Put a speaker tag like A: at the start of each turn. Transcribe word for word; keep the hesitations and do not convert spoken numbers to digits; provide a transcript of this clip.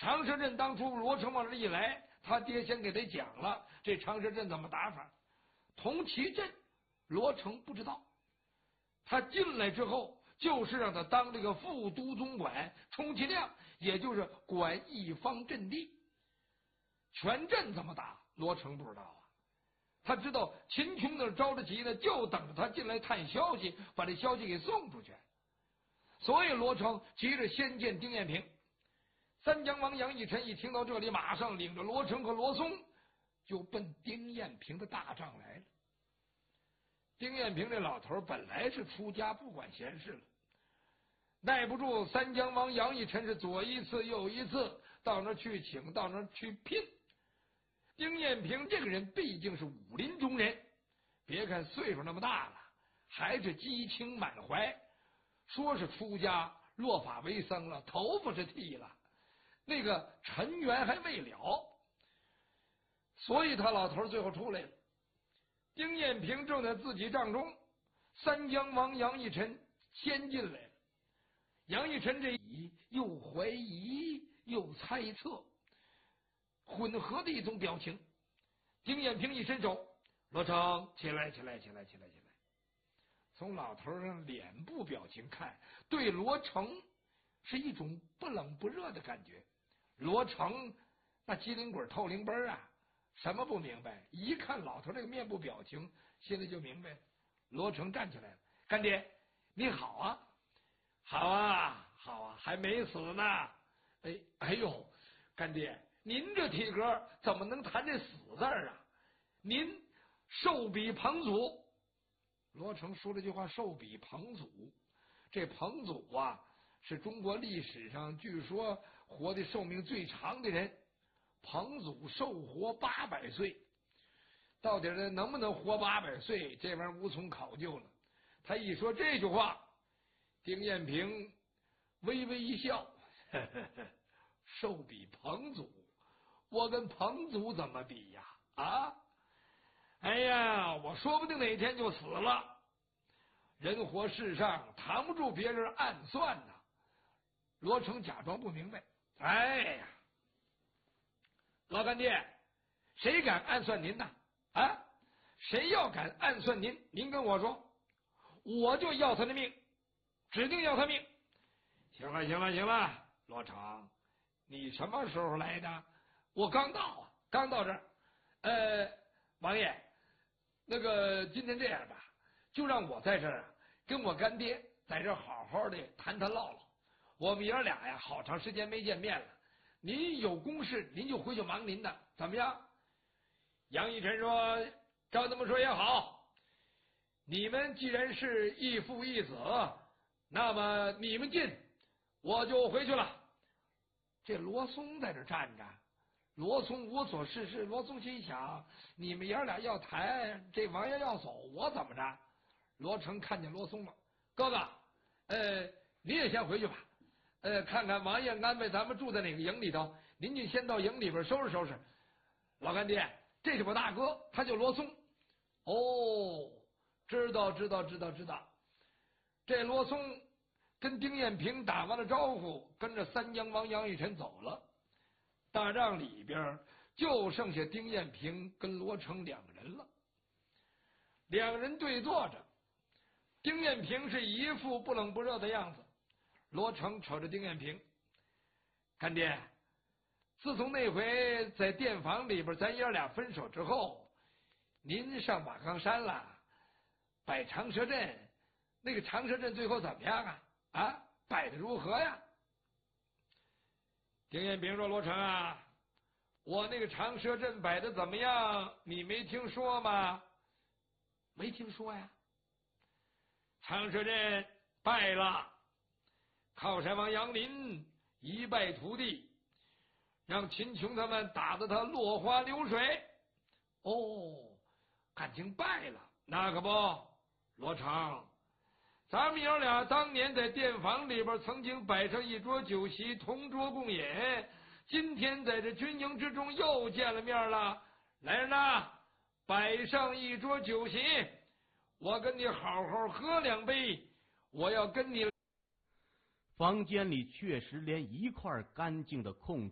A: 长蛇阵当初罗成往这一来，他爹先给他讲了这长蛇阵怎么打法。铜旗阵罗成不知道，他进来之后就是让他当这个副都总管，充其量也就是管一方阵地。全阵怎么打，罗成不知道啊。他知道秦琼那着着急呢，就等着他进来探消息，把这消息给送出去。所以罗成急着先见丁彦平。三江王杨义臣一听到这里，马上领着罗成和罗松就奔丁彦平的大帐来了。丁彦平这老头本来是出家不管闲事了，耐不住三江王杨义臣是左一次右一次到那去请，到那去聘。丁彦平这个人毕竟是武林中人，别看岁数那么大了，还是激情满怀。说是出家落发为僧了，头发是剃了，那个尘缘还未了，所以他老头最后出来了。丁彦平正在自己帐中，三江王杨义臣先进来了。杨义臣这又怀疑又猜测混合的一种表情。丁彦平一伸手，罗成起来起来起来起来起来。从老头上脸部表情看，对罗成是一种不冷不热的感觉。罗成那机灵鬼透灵奔啊，什么不明白，一看老头这个面部表情，心里就明白了。罗成站起来了，干爹你好啊。好啊好啊，还没死呢。哎哎呦，干爹您这体格怎么能谈这死字啊？您寿比彭祖。罗成说了句话，寿比彭祖。这彭祖啊，是中国历史上据说活的寿命最长的人。彭祖寿活八百岁，到底呢能不能活八百岁，这玩意儿无从考究了。他一说这句话，丁彦平微微一笑，呵呵呵，寿比彭祖，我跟彭祖怎么比呀？啊，哎呀，我说不定哪天就死了。人活世上，扛不住别人暗算呐。罗成假装不明白，哎呀，老干爹，谁敢暗算您呐？啊，谁要敢暗算您，您跟我说，我就要他的命，指定要他命。行了行了行了，罗成，你什么时候来的？我刚到啊，刚到这儿。呃，王爷，那个今天这样吧，就让我在这儿啊，跟我干爹在这儿好好的谈谈唠唠。我们爷儿俩呀，好长时间没见面了。您有公事，您就回去忙您的，怎么样？杨义臣说：“照这么说也好。你们既然是义父义子，那么你们进，我就回去了。”这罗松在这站着，罗松无所事事。罗松心想：你们爷儿俩要谈，这王爷要走，我怎么着？罗成看见罗松了，哥哥，呃，你也先回去吧。呃，看看王爷安排咱们住在哪个营里头，您就先到营里边收拾收拾。老干爹，这是我大哥，他叫罗松。哦，知道知道知道知道。这罗松跟丁彦平打完了招呼，跟着三江王杨义臣走了。大帐里边就剩下丁彦平跟罗成两个人了。两人对坐着，丁彦平是一副不冷不热的样子。罗成瞅着丁彦平，干爹，自从那回在店房里边咱爷俩分手之后，您上瓦岗山了，摆长蛇阵，那个长蛇阵最后怎么样啊？啊，摆的如何呀？丁彦平说：“罗成啊，我那个长蛇阵摆的怎么样？你没听说吗？”没听说呀。长蛇阵败了。靠山王杨林一败涂地，让秦琼他们打得他落花流水。哦，感情败了，那可不，罗成，咱们爷俩当年在店房里边曾经摆上一桌酒席，同桌共饮，今天在这军营之中又见了面了。来人呐，摆上一桌酒席，我跟你好好喝两杯，我要跟你。
B: 房间里确实连一块干净的空